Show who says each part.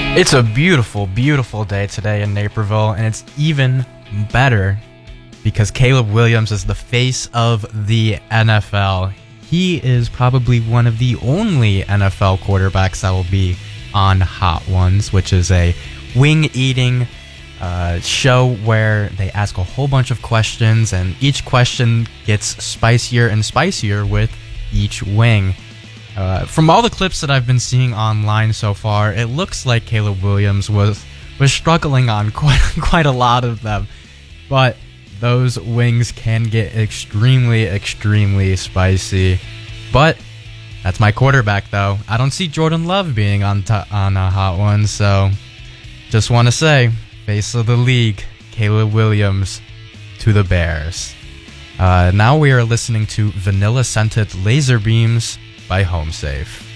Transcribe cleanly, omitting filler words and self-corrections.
Speaker 1: It's a beautiful, beautiful day today in Naperville, and it's even better because Caleb Williams is the face of the NFL. He is probably one of the only NFL quarterbacks that will be on Hot Ones, which is a wing-eating show where they ask a whole bunch of questions, and each question gets spicier and spicier with each wing. From all the clips that I've been seeing online so far, it looks like Caleb Williams was struggling on quite a lot of them, but those wings can get extremely, extremely spicy. But that's my quarterback, though. I don't see Jordan Love being on a Hot One, so just want to say, face of the league, Caleb Williams to the Bears. Now we are listening to Vanilla Scented Laser Beams by HomeSafe.